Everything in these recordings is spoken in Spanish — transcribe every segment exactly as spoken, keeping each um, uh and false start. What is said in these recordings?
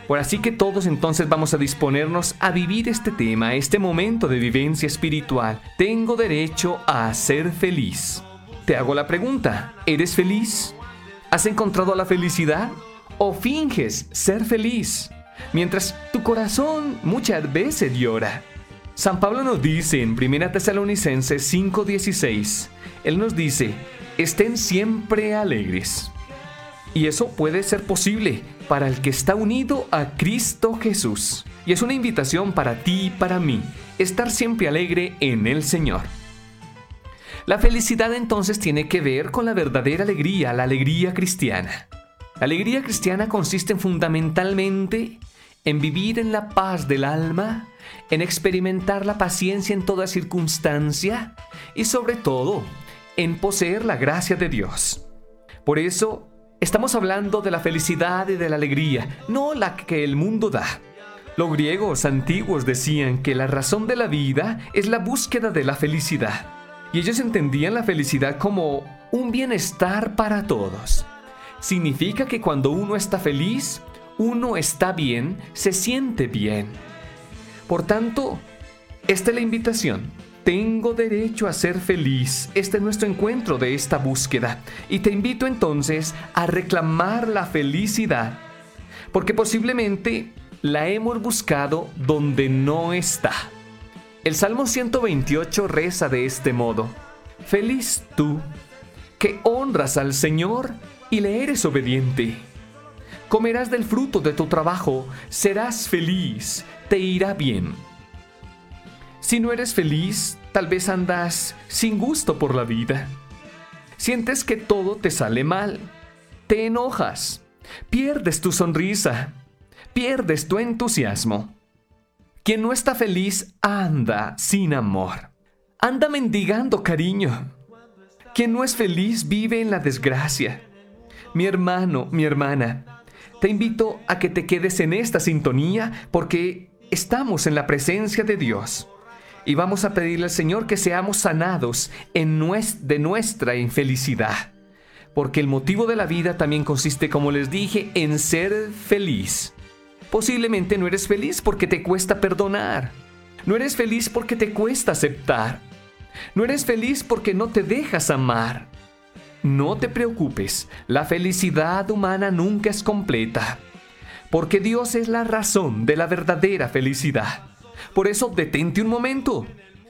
Por así que todos entonces vamos a disponernos a vivir este tema, este momento de vivencia espiritual. Tengo derecho a ser feliz. Te hago la pregunta, ¿eres feliz? ¿Has encontrado la felicidad? ¿O finges ser feliz? Mientras tu corazón muchas veces llora. San Pablo nos dice en primera Tesalonicenses cinco dieciséis, él nos dice, estén siempre alegres. Y eso puede ser posible para el que está unido a Cristo Jesús. Y es una invitación para ti y para mí, estar siempre alegre en el Señor. La felicidad entonces tiene que ver con la verdadera alegría, la alegría cristiana. La alegría cristiana consiste fundamentalmente en vivir en la paz del alma, en experimentar la paciencia en toda circunstancia y sobre todo en poseer la gracia de Dios. Por eso estamos hablando de la felicidad y de la alegría, no la que el mundo da. Los griegos antiguos decían que la razón de la vida es la búsqueda de la felicidad. Y ellos entendían la felicidad como un bienestar para todos. Significa que cuando uno está feliz, uno está bien, se siente bien. Por tanto, esta es la invitación. Tengo derecho a ser feliz. Este es nuestro encuentro de esta búsqueda. Y te invito entonces a reclamar la felicidad, porque posiblemente la hemos buscado donde no está. El Salmo ciento veintiocho reza de este modo: feliz tú, que honras al Señor y le eres obediente. Comerás del fruto de tu trabajo, serás feliz, te irá bien. Si no eres feliz, tal vez andas sin gusto por la vida. Sientes que todo te sale mal, te enojas, pierdes tu sonrisa, pierdes tu entusiasmo. Quien no está feliz anda sin amor, anda mendigando cariño. Quien no es feliz vive en la desgracia. Mi hermano, mi hermana, te invito a que te quedes en esta sintonía porque estamos en la presencia de Dios y vamos a pedirle al Señor que seamos sanados en nues- de nuestra infelicidad, porque el motivo de la vida también consiste, como les dije, en ser feliz. Posiblemente no eres feliz porque te cuesta perdonar. No eres feliz porque te cuesta aceptar. No eres feliz porque no te dejas amar. No te preocupes, la felicidad humana nunca es completa, porque Dios es la razón de la verdadera felicidad. Por eso detente un momento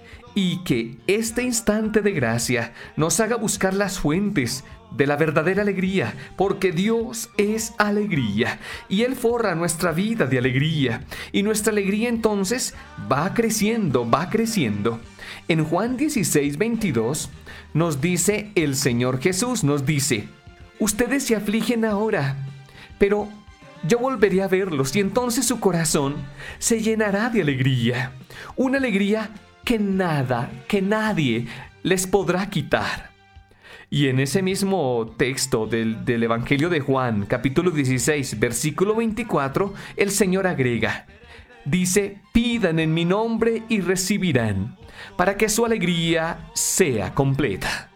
y que este instante de gracia nos haga buscar las fuentes de la verdadera alegría, porque Dios es alegría y Él forra nuestra vida de alegría y nuestra alegría entonces va creciendo, va creciendo. En Juan dieciséis veintidós nos dice el Señor Jesús, nos dice: ustedes se afligen ahora, pero yo volveré a verlos y entonces su corazón se llenará de alegría, una alegría que nada, que nadie les podrá quitar. Y en ese mismo texto del, del Evangelio de Juan, capítulo dieciséis, versículo veinticuatro, el Señor agrega, dice: pidan en mi nombre y recibirán, para que su alegría sea completa.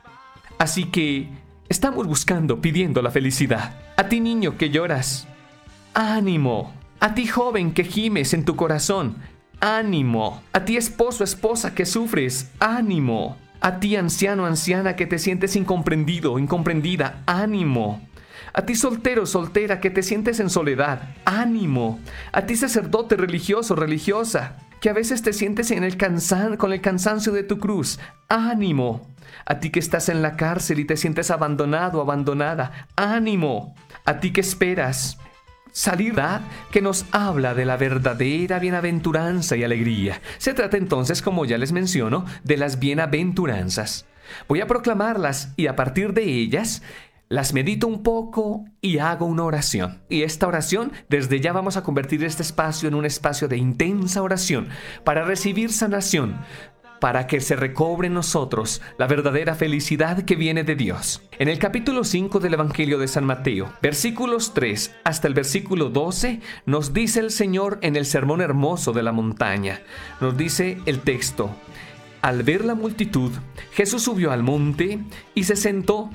Así que estamos buscando, pidiendo la felicidad. A ti, niño, que lloras, ánimo. A ti, joven, que gimes en tu corazón, ánimo. A ti, esposo, esposa, que sufres, ánimo. A ti, anciano, anciana, que te sientes incomprendido, incomprendida, ánimo. A ti, soltero, soltera, que te sientes en soledad, ánimo. A ti, sacerdote, religioso, religiosa, que a veces te sientes en el cansan- con el cansancio de tu cruz, ánimo. A ti que estás en la cárcel y te sientes abandonado, abandonada, ánimo. A ti que esperas salir, ¿verdad?, que nos habla de la verdadera bienaventuranza y alegría. Se trata entonces, como ya les menciono, de las bienaventuranzas. Voy a proclamarlas y a partir de ellas las medito un poco y hago una oración. Y esta oración, desde ya vamos a convertir este espacio en un espacio de intensa oración para recibir sanación, para que se recobre en nosotros la verdadera felicidad que viene de Dios. En el capítulo cinco del Evangelio de San Mateo, versículos tres hasta el versículo doce, nos dice el Señor en el sermón hermoso de la montaña. Nos dice el texto: al ver la multitud, Jesús subió al monte y se sentó.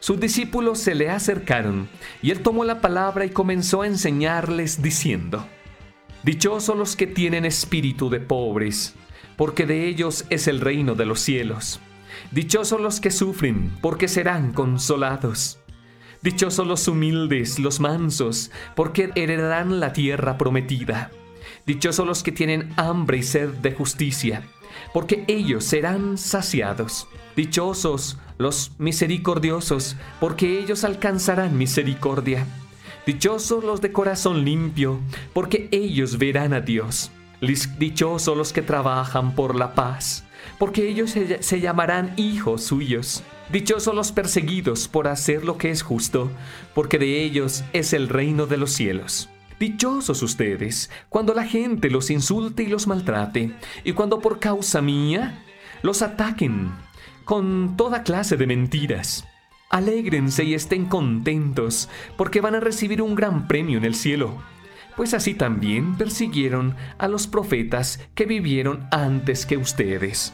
Sus discípulos se le acercaron, y él tomó la palabra y comenzó a enseñarles diciendo: Dichosos los que tienen espíritu de pobres, porque de ellos es el reino de los cielos. Dichosos los que sufren, porque serán consolados. Dichosos los humildes, los mansos, porque heredarán la tierra prometida. Dichosos los que tienen hambre y sed de justicia, porque ellos serán saciados. Dichosos los misericordiosos, porque ellos alcanzarán misericordia. Dichosos los de corazón limpio, porque ellos verán a Dios. Dichosos los que trabajan por la paz, porque ellos se, se llamarán hijos suyos. Dichosos los perseguidos por hacer lo que es justo, porque de ellos es el reino de los cielos. Dichosos ustedes cuando la gente los insulte y los maltrate, y cuando por causa mía los ataquen con toda clase de mentiras. Alégrense y estén contentos, porque van a recibir un gran premio en el cielo. Pues así también persiguieron a los profetas que vivieron antes que ustedes.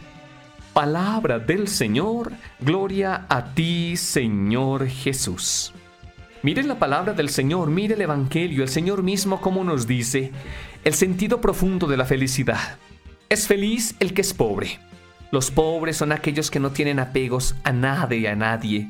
Palabra del Señor, gloria a ti, Señor Jesús. Miren la palabra del Señor, mire el Evangelio, el Señor mismo como nos dice el sentido profundo de la felicidad. Es feliz el que es pobre. Los pobres son aquellos que no tienen apegos a nada y a nadie,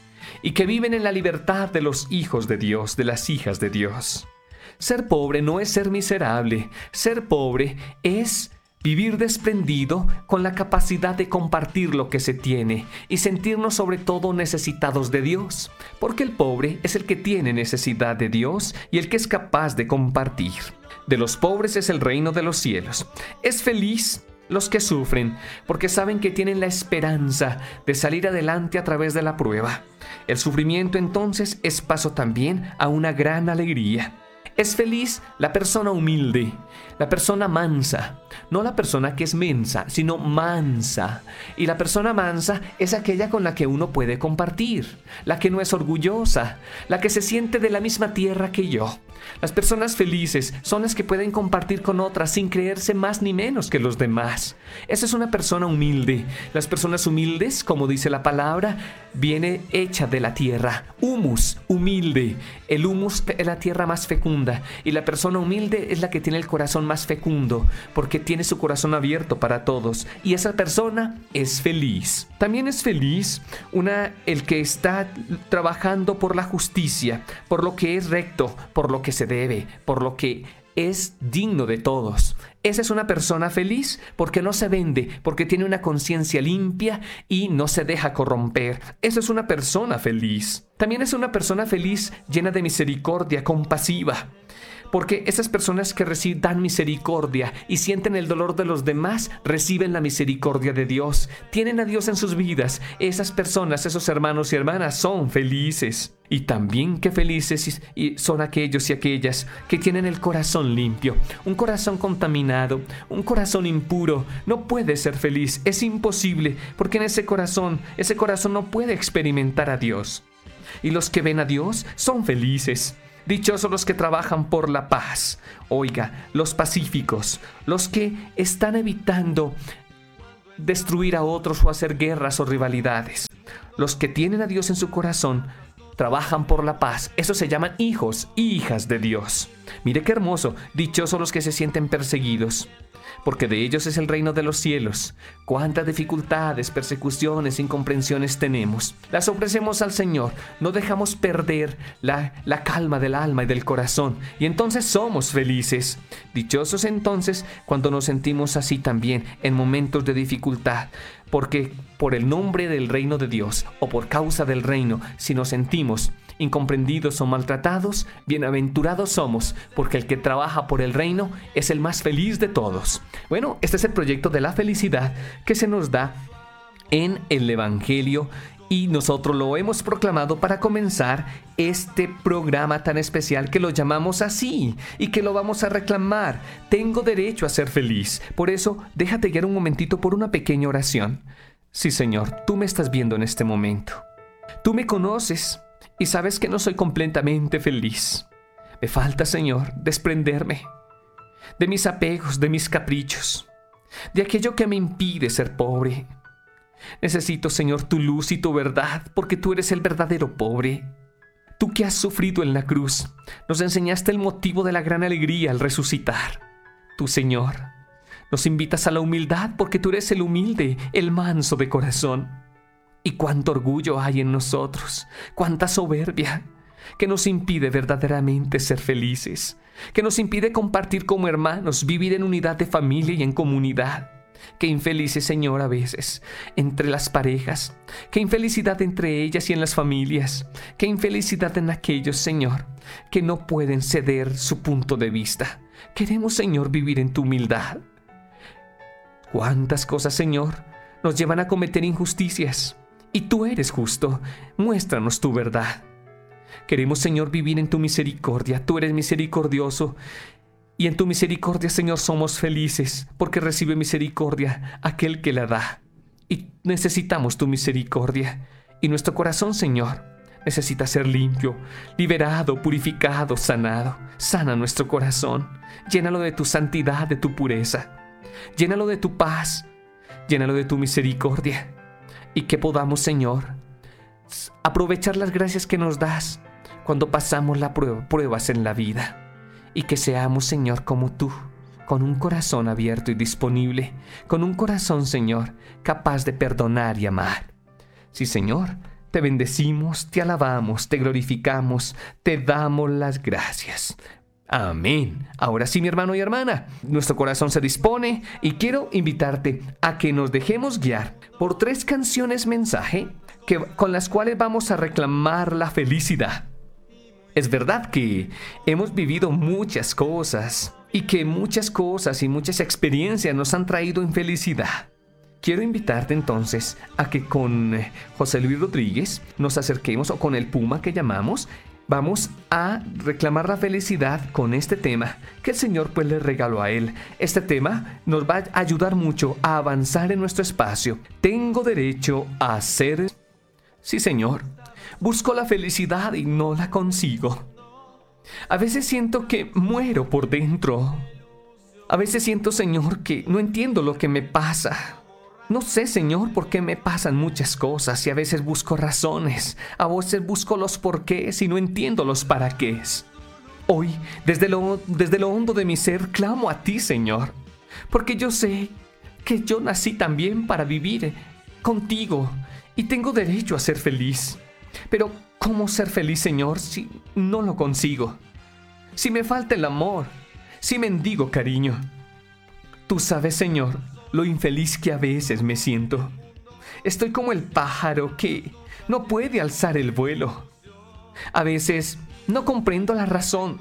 y que viven en la libertad de los hijos de Dios, de las hijas de Dios. Ser pobre no es ser miserable. Ser pobre es vivir desprendido con la capacidad de compartir lo que se tiene y sentirnos sobre todo necesitados de Dios, porque el pobre es el que tiene necesidad de Dios y el que es capaz de compartir. De los pobres es el reino de los cielos. Es feliz los que sufren, porque saben que tienen la esperanza de salir adelante a través de la prueba. El sufrimiento entonces es paso también a una gran alegría. Es feliz la persona humilde, la persona mansa, no la persona que es mensa, sino mansa. Y la persona mansa es aquella con la que uno puede compartir, la que no es orgullosa, la que se siente de la misma tierra que yo. Las personas felices son las que pueden compartir con otras sin creerse más ni menos que los demás. Esa es una persona humilde. Las personas humildes, como dice la palabra, viene hecha de la tierra. Humus, humilde. El humus es la tierra más fecunda. Y la persona humilde es la que tiene el corazón más fecundo, porque tiene su corazón abierto para todos. Y esa persona es feliz. También es feliz una, el que está trabajando por la justicia, por lo que es recto, por lo que se debe, por lo que es digno de todos. Esa es una persona feliz porque no se vende, porque tiene una conciencia limpia y no se deja corromper. Esa es una persona feliz. También es una persona feliz llena de misericordia, compasiva. Porque esas personas que reciben, dan misericordia y sienten el dolor de los demás, reciben la misericordia de Dios. Tienen a Dios en sus vidas. Esas personas, esos hermanos y hermanas son felices. Y también qué felices son aquellos y aquellas que tienen el corazón limpio. Un corazón contaminado, un corazón impuro, no puede ser feliz. Es imposible, porque en ese corazón, ese corazón no puede experimentar a Dios. Y los que ven a Dios son felices. Dichosos los que trabajan por la paz. Oiga, los pacíficos, los que están evitando destruir a otros o hacer guerras o rivalidades. Los que tienen a Dios en su corazón trabajan por la paz. Esos se llaman hijos y hijas de Dios. Mire qué hermoso. Dichosos los que se sienten perseguidos, porque de ellos es el reino de los cielos. Cuántas dificultades, persecuciones, incomprensiones tenemos. Las ofrecemos al Señor. No dejamos perder la, la calma del alma y del corazón. Y entonces somos felices. Dichosos entonces cuando nos sentimos así también en momentos de dificultad. Porque por el nombre del reino de Dios o por causa del reino, si nos sentimos incomprendidos o maltratados, bienaventurados somos, porque el que trabaja por el reino es el más feliz de todos. Bueno, este es el proyecto de la felicidad que se nos da en el Evangelio y nosotros lo hemos proclamado para comenzar este programa tan especial que lo llamamos así y que lo vamos a reclamar. Tengo derecho a ser feliz. Por eso, déjate guiar un momentito por una pequeña oración. Sí, Señor, tú me estás viendo en este momento. Tú me conoces y sabes que no soy completamente feliz. Me falta, Señor, desprenderme de mis apegos, de mis caprichos, de aquello que me impide ser pobre. Necesito, Señor, tu luz y tu verdad, porque tú eres el verdadero pobre. Tú que has sufrido en la cruz, nos enseñaste el motivo de la gran alegría al resucitar. Tú, Señor, nos invitas a la humildad porque tú eres el humilde, el manso de corazón. Y cuánto orgullo hay en nosotros, cuánta soberbia, que nos impide verdaderamente ser felices, que nos impide compartir como hermanos, vivir en unidad de familia y en comunidad. Qué infelices, Señor, a veces entre las parejas, qué infelicidad entre ellas y en las familias, qué infelicidad en aquellos, Señor, que no pueden ceder su punto de vista. Queremos, Señor, vivir en tu humildad. Cuántas cosas, Señor, nos llevan a cometer injusticias, y tú eres justo. Muéstranos tu verdad. Queremos, Señor, vivir en tu misericordia. Tú eres misericordioso. Y en tu misericordia, Señor, somos felices, porque recibe misericordia aquel que la da. Y necesitamos tu misericordia. Y nuestro corazón, Señor, necesita ser limpio, liberado, purificado, sanado. Sana nuestro corazón. Llénalo de tu santidad, de tu pureza. Llénalo de tu paz. Llénalo de tu misericordia. Y que podamos, Señor, aprovechar las gracias que nos das cuando pasamos las prueba, pruebas en la vida. Y que seamos, Señor, como tú, con un corazón abierto y disponible, con un corazón, Señor, capaz de perdonar y amar. Sí, Señor, te bendecimos, te alabamos, te glorificamos, te damos las gracias. Amén. Ahora sí, mi hermano y hermana, nuestro corazón se dispone y quiero invitarte a que nos dejemos guiar por tres canciones mensaje que, con las cuales vamos a reclamar la felicidad. Es verdad que hemos vivido muchas cosas y que muchas cosas y muchas experiencias nos han traído infelicidad. Quiero invitarte entonces a que con José Luis Rodríguez nos acerquemos, o con el Puma que llamamos. Vamos a reclamar la felicidad con este tema que el Señor pues le regaló a él. Este tema nos va a ayudar mucho a avanzar en nuestro espacio. Tengo derecho a ser... Sí, Señor. Busco la felicidad y no la consigo. A veces siento que muero por dentro. A veces siento, Señor, que no entiendo lo que me pasa. No sé, Señor, por qué me pasan muchas cosas y a veces busco razones. A veces busco los porqués y no entiendo los para qué. Hoy, desde lo, desde lo hondo de mi ser, clamo a ti, Señor. Porque yo sé que yo nací también para vivir contigo y tengo derecho a ser feliz. Pero, ¿cómo ser feliz, Señor, si no lo consigo? Si me falta el amor, si mendigo cariño. Tú sabes, Señor, lo infeliz que a veces me siento. Estoy como el pájaro que no puede alzar el vuelo. A veces no comprendo la razón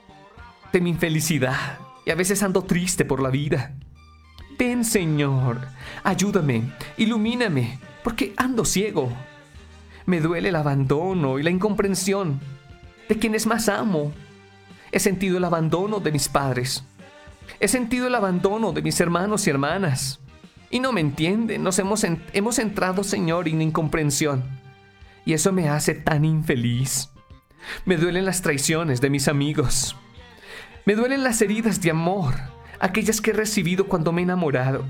de mi infelicidad y a veces ando triste por la vida. Ven, Señor, ayúdame, ilumíname, porque ando ciego. Me duele el abandono y la incomprensión de quienes más amo. He sentido el abandono de mis padres. He sentido el abandono de mis hermanos y hermanas. Y no me entienden. Nos hemos, en, hemos entrado, Señor, en incomprensión. Y eso me hace tan infeliz. Me duelen las traiciones de mis amigos. Me duelen las heridas de amor, aquellas que he recibido cuando me he enamorado.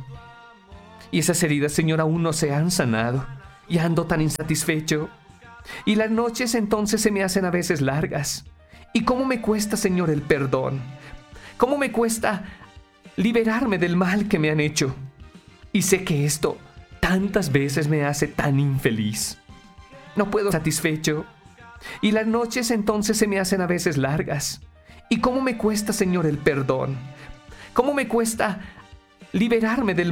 Y esas heridas, Señor, aún no se han sanado. Y ando tan insatisfecho. Y las noches entonces se me hacen a veces largas. ¿Y cómo me cuesta, Señor, el perdón? ¿Cómo me cuesta liberarme del mal que me han hecho? Y sé que esto tantas veces me hace tan infeliz. No puedo estar satisfecho. Y las noches entonces se me hacen a veces largas. ¿Y cómo me cuesta, Señor, el perdón? ¿Cómo me cuesta liberarme del